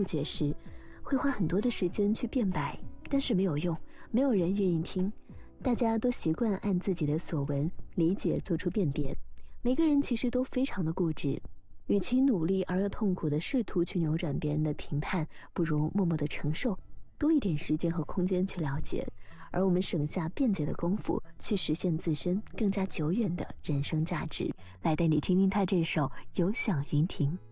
解释，会花很多的时间去辩白，但是没有用，没有人愿意听。大家都习惯按自己的所闻理解做出辨别，每个人其实都非常的固执。与其努力而又痛苦的试图去扭转别人的评判，不如默默的承受，多一点时间和空间去了解，而我们省下辩解的功夫，去实现自身更加久远的人生价值。来带你听听他这首《有享云亭》。